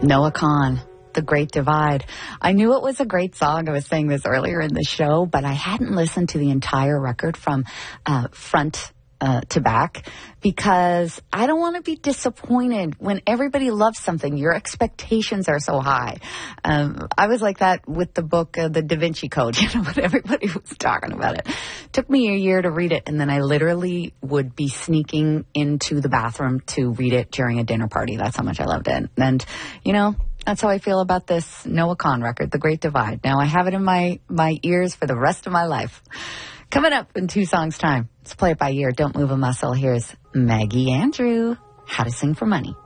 Noah Kahan, The Great Divide. I knew it was a great song. I was saying this earlier in the show, but I hadn't listened to the entire record from front to back because I don't want to be disappointed when everybody loves something. Your expectations are so high. I was like that with the book, The Da Vinci Code, when everybody was talking about it. Took me a year to read it, and then I literally would be sneaking into the bathroom to read it during a dinner party. That's how much I loved it. And, that's how I feel about this Noah Kahan record, The Great Divide. Now I have it in my ears for the rest of my life. Coming up in 2 songs' time. Let's play it by ear. Don't move a muscle. Here's Maggie Andrew, How to Sing for Money.